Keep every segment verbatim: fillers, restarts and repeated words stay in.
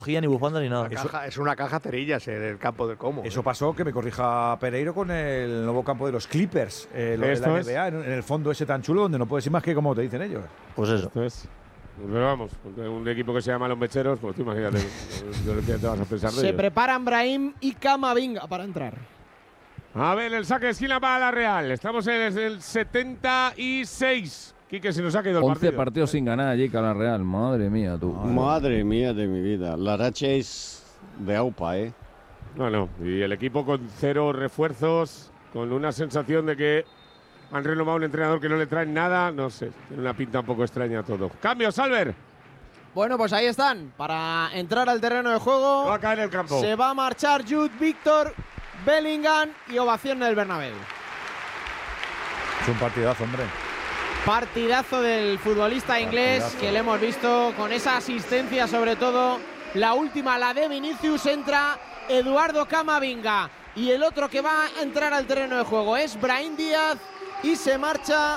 ni bufanda ni nada. Eso, caja, es una caja cerillas en el campo del Como. Eso ¿eh? pasó, que me corrija Pereiro, con el nuevo campo de los Clippers, eh, lo de la N B A, en, en el fondo ese tan chulo donde no puedes ir más que como te dicen ellos. Pues eso. Entonces, pero vamos, un equipo que se llama Los Mecheros, pues tú imagínate, yo no sé qué te vas a pensar de Se ellos. preparan Brahim y Camavinga para entrar. A ver, el saque de esquina para la Real. Estamos en el setenta y seis. Quique, se nos ha quedado el once partido. partidos sin ganar allí con la Real. Madre mía, tú. Madre mía de mi vida. La racha es de aupa, ¿eh? No, no. Y el equipo con cero refuerzos, con una sensación de que han renovado un entrenador que no le traen nada. No sé, tiene una pinta un poco extraña todo. Cambio, Salver. Bueno, pues ahí están. Para entrar al terreno de juego. Va a caer el campo. Se va a marchar Jude Víctor, Bellingham y ovación en el Bernabéu. Es un partidazo, hombre. Partidazo del futbolista inglés Partidazo. que le hemos visto con esa asistencia, sobre todo la última, la de Vinicius. Entra Eduardo Camavinga y el otro que va a entrar al terreno de juego es Brahim Díaz y se marcha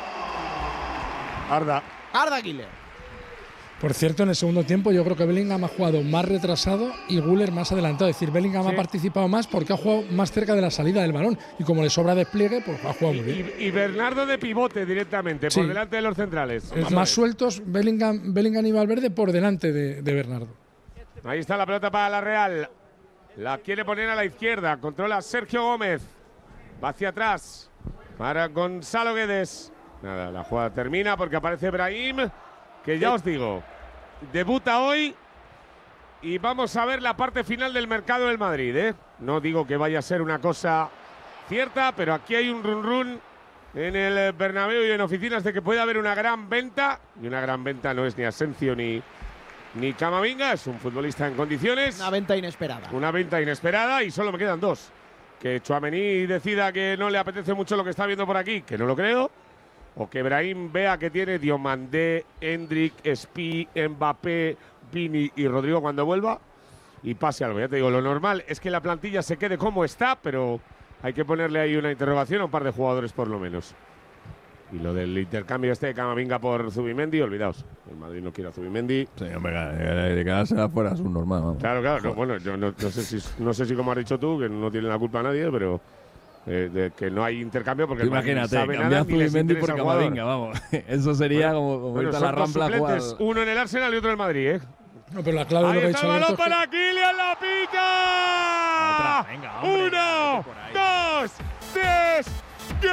Arda. Arda Güler. Por cierto, en el segundo tiempo yo creo que Bellingham ha jugado más retrasado y Güler más adelantado. Es decir, Bellingham sí. ha participado más porque ha jugado más cerca de la salida del balón. Y como le sobra despliegue, pues ha jugado muy bien. Y, y Bernardo de pivote directamente, sí. por delante de los centrales. Es más sueltos, Bellingham, Bellingham y Valverde por delante de, de Bernardo. Ahí está la pelota para la Real. La quiere poner a la izquierda. Controla Sergio Gómez. Va hacia atrás para Gonzalo Guedes. Nada, la jugada termina porque aparece Brahim, que ya os digo, debuta hoy y vamos a ver la parte final del mercado del Madrid, ¿eh? No digo que vaya a ser una cosa cierta, pero aquí hay un run run en el Bernabéu y en oficinas de que puede haber una gran venta, y una gran venta no es ni Asensio ni, ni Camavinga, es un futbolista en condiciones. Una venta inesperada. Una venta inesperada y solo me quedan dos. Que Tchouaméni decida que no le apetece mucho lo que está viendo por aquí, que no lo creo. O que Brahim vea que tiene Diomandé, Endrick, Spi, Mbappé, Vini y Rodrigo cuando vuelva y pase algo. Ya te digo, lo normal es que la plantilla se quede como está, pero hay que ponerle ahí una interrogación a un par de jugadores por lo menos. Y lo del intercambio este de Camavinga por Zubimendi, olvidaos. El Madrid no quiere a Zubimendi. Sí, hombre, de quedarse afuera es un normal. Vamos. Claro, claro. No, bueno, yo no, no, sé si, no sé si como has dicho tú, que no tiene la culpa a nadie, pero… Eh, de que no hay intercambio porque imagínate, cambiar Zubimendi por Camavinga, vamos. Eso sería bueno, como, como bueno, ahorita la Rampla jugar. Uno en el Arsenal y otro en el Madrid, ¿eh? No, pero la clave Ahí lo que está el balón para que… Kylian, la pica. Venga, hombre, Uno, dos, tres, ¡gol!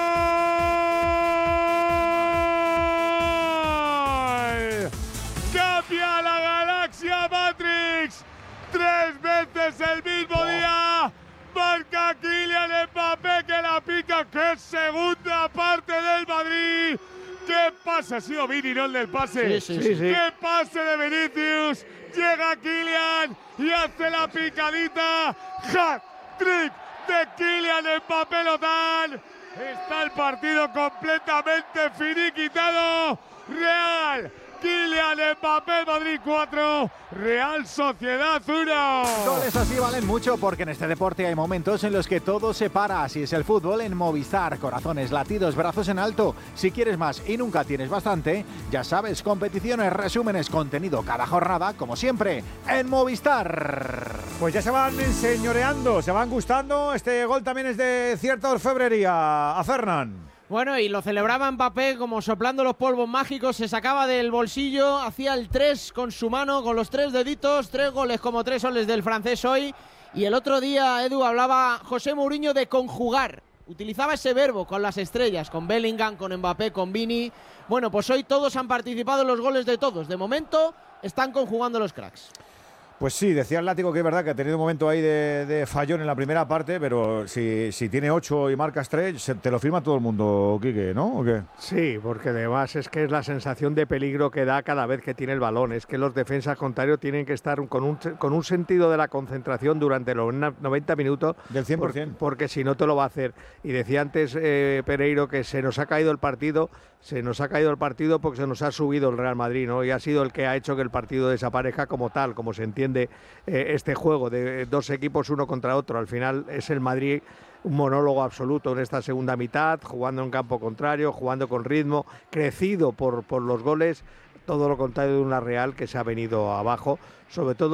Cambia la galaxia Matrix. Tres veces el mismo día. Marca Kylian Mbappé, que la pica, que es segunda parte del Madrid. ¿Qué pasa? Ha sido Vini, no el del pase. Sí, sí, sí, sí. ¿Qué pase de Vinicius? Llega Kylian y hace la picadita. Hat-trick de Kylian Mbappé, lo dan. Está el partido completamente finiquitado. Real. Kylian Mbappé, Madrid cuatro, Real Sociedad uno. Goles así valen mucho porque en este deporte hay momentos en los que todo se para. Así es el fútbol en Movistar. Corazones, latidos, brazos en alto. Si quieres más y nunca tienes bastante, ya sabes, competiciones, resúmenes, contenido cada jornada, como siempre, en Movistar. Pues ya se van señoreando, se van gustando. Este gol también es de cierta orfebrería. A Fernán. Bueno, y lo celebraba Mbappé como soplando los polvos mágicos, se sacaba del bolsillo, hacía el tres con su mano, con los tres deditos, tres goles como tres soles del francés hoy. Y el otro día, Edu, hablaba José Mourinho de conjugar, utilizaba ese verbo con las estrellas, con Bellingham, con Mbappé, con Vini. Bueno, pues hoy todos han participado en los goles de todos, de momento están conjugando los cracks. Pues sí, decía el Látigo que es verdad que ha tenido un momento ahí de, de fallón en la primera parte, pero si, si tiene ocho y marcas tres, se, te lo firma todo el mundo, Quique, ¿no? ¿O qué? Sí, porque además es que es la sensación de peligro que da cada vez que tiene el balón. Es que los defensas contrarios tienen que estar con un, con un sentido de la concentración durante los noventa minutos. Del cien por ciento. Por, porque si no te lo va a hacer. Y decía antes eh, Pereiro que se nos ha caído el partido, se nos ha caído el partido porque se nos ha subido el Real Madrid, ¿no? Y ha sido el que ha hecho que el partido desaparezca como tal, como se entiende Eh, este juego de dos equipos uno contra otro. Al final es el Madrid un monólogo absoluto en esta segunda mitad, jugando en campo contrario, jugando con ritmo, crecido por, por los goles, todo lo contrario de una Real que se ha venido abajo, sobre todo